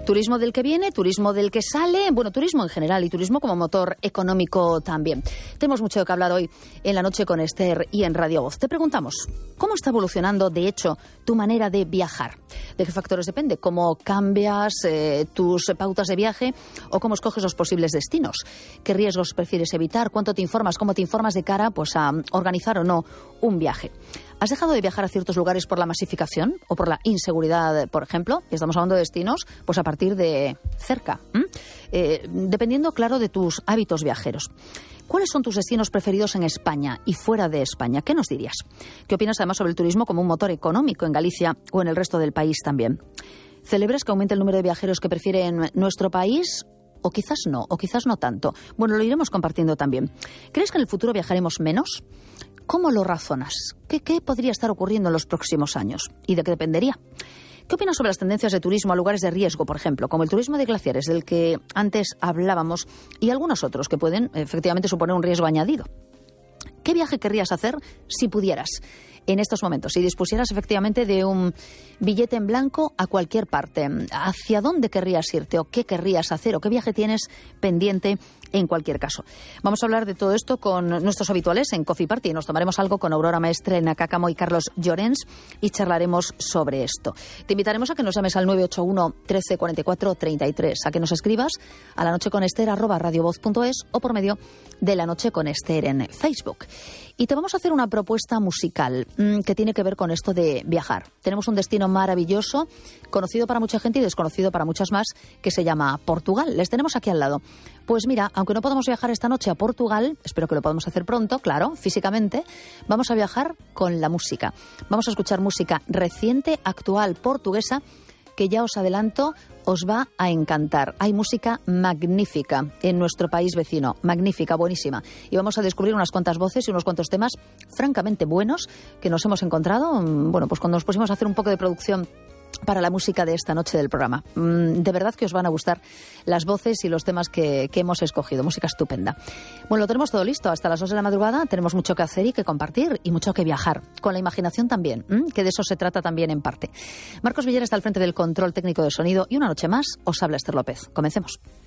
Turismo del que viene, turismo del que sale, bueno, turismo en general y turismo como motor económico también. Tenemos mucho que hablar hoy en La Noche con Esther y en Radio Voz. Te preguntamos, ¿cómo está evolucionando, de hecho, tu manera de viajar? ¿De qué factores depende? ¿Cómo cambias tus pautas de viaje o cómo escoges los posibles destinos? ¿Qué riesgos prefieres evitar? ¿Cuánto te informas? ¿Cómo te informas de cara pues, a organizar o no un viaje? ¿Has dejado de viajar a ciertos lugares por la masificación o por la inseguridad, por ejemplo? Estamos hablando de destinos pues a partir de cerca, dependiendo, claro, de tus hábitos viajeros. ¿Cuáles son tus destinos preferidos en España y fuera de España? ¿Qué nos dirías? ¿Qué opinas además sobre el turismo como un motor económico en Galicia o en el resto del país también? ¿Celebras que aumente el número de viajeros que prefieren nuestro país? O quizás no tanto. Bueno, lo iremos compartiendo también. ¿Crees que en el futuro viajaremos menos? ¿Cómo lo razonas? ¿Qué podría estar ocurriendo en los próximos años? ¿Y de qué dependería? ¿Qué opinas sobre las tendencias de turismo a lugares de riesgo, por ejemplo, como el turismo de glaciares, del que antes hablábamos, y algunos otros que pueden efectivamente suponer un riesgo añadido? ¿Qué viaje querrías hacer si pudieras en estos momentos, si dispusieras efectivamente de un billete en blanco a cualquier parte? ¿Hacia dónde querrías irte o qué querrías hacer o qué viaje tienes pendiente en cualquier caso? Vamos a hablar de todo esto con nuestros habituales en Coffee Party. Nos tomaremos algo con Aurora Maestre, Elena Cácamo y Carlos Llorens y charlaremos sobre esto. Te invitaremos a que nos llames al 981 13 44 33, a que nos escribas a lanocheconester@radiovoz.es o por medio de La Noche con Esther en Facebook. Y te vamos a hacer una propuesta musical que tiene que ver con esto de viajar. Tenemos un destino maravilloso, conocido para mucha gente y desconocido para muchas más, que se llama Portugal. Les tenemos aquí al lado. Pues mira, aunque no podamos viajar esta noche a Portugal, espero que lo podamos hacer pronto, claro, físicamente, vamos a viajar con la música. Vamos a escuchar música reciente, actual, portuguesa, que ya os adelanto, os va a encantar. Hay música magnífica en nuestro país vecino, magnífica, buenísima. Y vamos a descubrir unas cuantas voces y unos cuantos temas francamente buenos que nos hemos encontrado, bueno, pues cuando nos pusimos a hacer un poco de producción para la música de esta noche del programa. De verdad que os van a gustar las voces y los temas que hemos escogido. Música estupenda. Bueno, lo tenemos todo listo. Hasta las 2 de la madrugada tenemos mucho que hacer y que compartir y mucho que viajar. Con la imaginación también, que de eso se trata también en parte. Marcos Villera está al frente del control técnico de sonido y una noche más os habla Esther López. Comencemos.